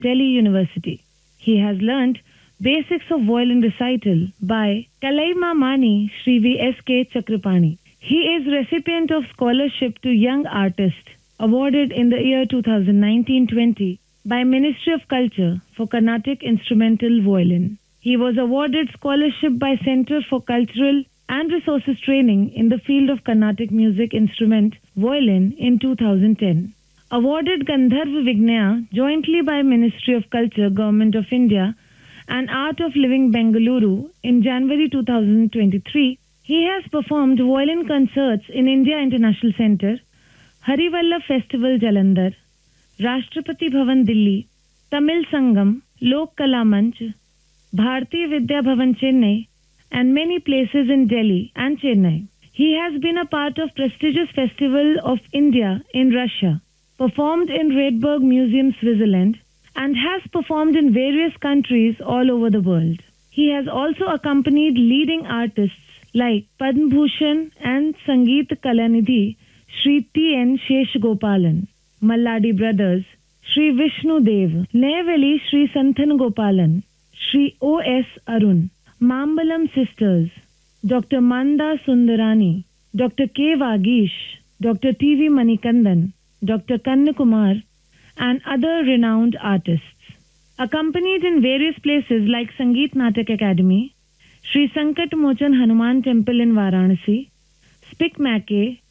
Delhi University. He has learnt basics of violin recital by Kalaima Mani Shri V. S. K. Chakrapani. He is recipient of scholarship to young artist awarded in the year 2019-20 by Ministry of Culture for Carnatic Instrumental Violin. He was awarded scholarship by Center for Cultural and Resources Training in the field of Carnatic music instrument violin in 2010. Awarded Gandharva Vignaya jointly by Ministry of Culture, Government of India and Art of Living Bengaluru in January 2023, he has performed violin concerts in India International Centre, Harivallabh Festival Jalandhar, Rashtrapati Bhavan Delhi, Tamil Sangam, Lok Kala Manch, Bharati Vidya Bhavan Chennai, and many places in Delhi and Chennai. He has been a part of prestigious Festival of India in Russia, performed in Redberg Museum, Switzerland, and has performed in various countries all over the world. He has also accompanied leading artists like Padma Bhushan and Sangeet Kalanidhi Shri T.N. Sheshgopalan, Malladi Brothers, Shri Vishnu Dev, Neyveli Shri Santhan Gopalan, Shri O.S. Arun, Mambalam Sisters, Dr. Manda Sundarani, Dr. K. Vagish, Dr. T.V. Manikandan, Dr. Kannakumar, and other renowned artists. Accompanied in various places like Sangeet Natak Academy, Sri Sankat Mochan Hanuman Temple in Varanasi, Spic Mackey,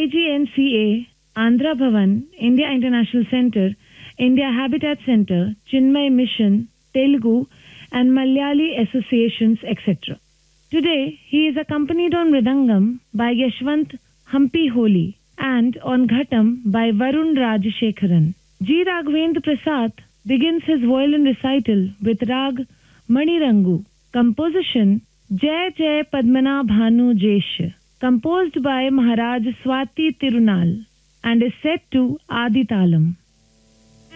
IGNCA, Andhra Bhavan, India International Centre, India Habitat Centre, Chinmay Mission, Telugu, and Malayali associations, etc. Today, he is accompanied on Mridangam by Yashwant Hampi Holi and on Ghatam by Varun Rajashekharan. G. Raghavendra Prasad begins his violin recital with Rag Manirangu, composition Jai Jai Padmana Bhanu Jesh, composed by Maharaj Swati Tirunal, and is set to Adi Talam.